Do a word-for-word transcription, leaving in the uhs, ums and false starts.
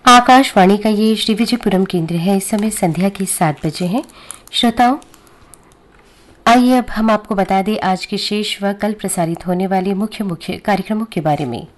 आकाशवाणी का ये श्री विजयपुरम केंद्र है। इस समय संध्या के सात बजे हैं। श्रोताओं, आइए अब हम आपको बता दें आज के शेष व कल प्रसारित होने वाले मुख्य मुख्य कार्यक्रमों के बारे में।